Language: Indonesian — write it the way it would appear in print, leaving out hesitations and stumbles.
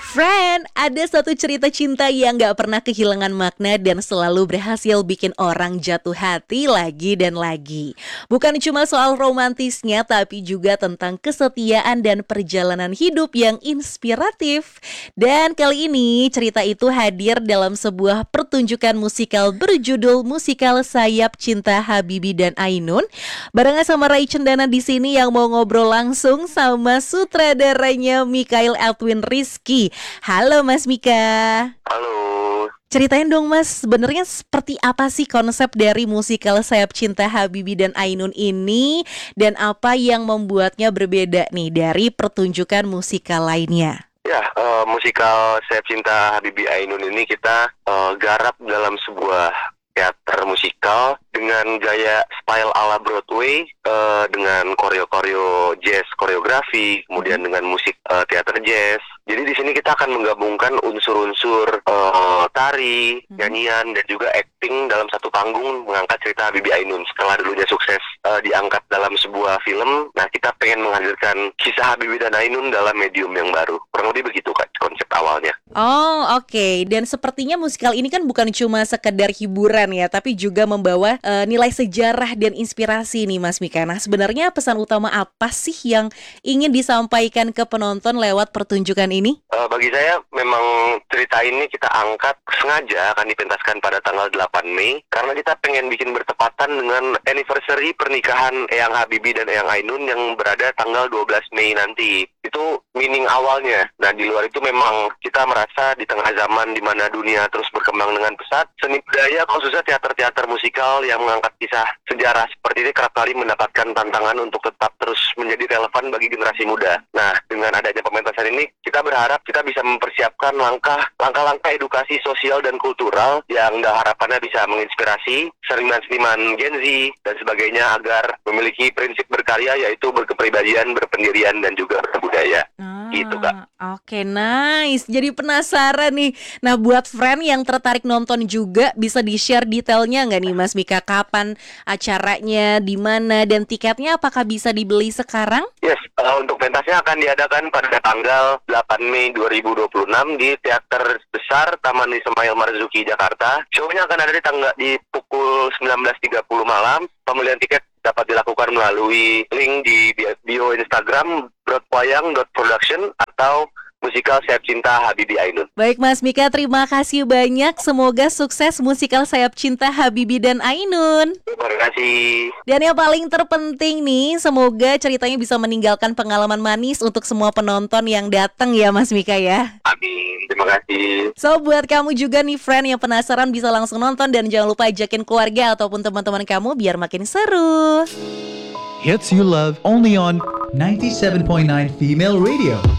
Friend, ada satu cerita cinta yang gak pernah kehilangan makna dan selalu berhasil bikin orang jatuh hati lagi dan lagi. Bukan cuma soal romantisnya, tapi juga tentang kesetiaan dan perjalanan hidup yang inspiratif. Dan kali ini cerita itu hadir dalam sebuah pertunjukan musikal berjudul Musikal Sayap Cinta Habibie dan Ainun. Barengan sama Ray Cendana di sini yang mau ngobrol langsung sama sutradaranya Mikhail Edwin Rizky. Halo Mas Mika. Halo. Ceritain dong Mas, sebenarnya seperti apa sih konsep dari musikal Sayap Cinta Habibie dan Ainun ini, dan apa yang membuatnya berbeda nih dari pertunjukan musikal lainnya? Ya, musikal Sayap Cinta Habibie Ainun ini kita garap dalam sebuah teater musikal dengan gaya style ala Broadway, dengan koreo jazz koreografi, kemudian dengan musik teater jazz. Jadi di sini kita akan menggabungkan unsur-unsur tari, nyanyian, dan juga acting dalam satu panggung mengangkat cerita Habibie Ainun. Setelah dulunya sukses diangkat dalam sebuah film, nah kita pengen menghadirkan kisah Habibie dan Ainun dalam medium yang baru. Kurang lebih begitu Kak, konsep awalnya. Oh oke. Dan sepertinya musikal ini kan bukan cuma sekedar hiburan ya, tapi juga membawa nilai sejarah dan inspirasi nih Mas Mika. Nah sebenarnya pesan utama apa sih yang ingin disampaikan ke penonton lewat pertunjukan ini? Bagi saya memang cerita ini kita angkat sengaja akan dipentaskan pada tanggal 8 Mei karena kita pengen bikin bertepatan dengan anniversary pernikahan Eyang Habibie dan Eyang Ainun yang berada tanggal 12 Mei nanti. Itu meaning awalnya. Nah di luar itu memang kita merasa di tengah zaman di mana dunia terus berkembang dengan pesat, seni budaya khususnya teater-teater musikal yang mengangkat kisah sejarah seperti ini kerap kali mendapatkan tantangan untuk tetap terus menjadi relevan bagi generasi muda. Nah dengan adanya pementasan ini kita berharap kita bisa mempersiapkan langkah-langkah edukasi sosial dan kultural yang harapannya bisa menginspirasi seniman-seniman Gen Z dan sebagainya agar memiliki prinsip berkarya yaitu berkepribadian, berpendirian, dan juga berbudaya. Gitu Kak. Oke, nice. Jadi penasaran nih. Nah buat friend yang tertarik nonton juga, bisa di-share detailnya nggak nih Mas Mika? Kapan acaranya, di mana, dan tiketnya apakah bisa dibeli sekarang? Yes, untuk pentasnya akan diadakan pada tanggal 8 Mei 2026 di Teater Besar Taman Ismail Marzuki, Jakarta. Show-nya akan ada di pukul 19.30 malam. Pembelian tiket dapat dilakukan melalui link di bio Instagram broadwayang.production atau musikal Sayap Cinta Habibie Ainun. Baik Mas Mika, terima kasih banyak. Semoga sukses musikal Sayap Cinta Habibie dan Ainun. Terima kasih. Dan yang paling terpenting nih, semoga ceritanya bisa meninggalkan pengalaman manis untuk semua penonton yang datang ya Mas Mika ya. Amin, terima kasih. So buat kamu juga nih friend yang penasaran bisa langsung nonton, dan jangan lupa ajakin keluarga ataupun teman-teman kamu biar makin seru. Hits you love only on 97.9 Female Radio.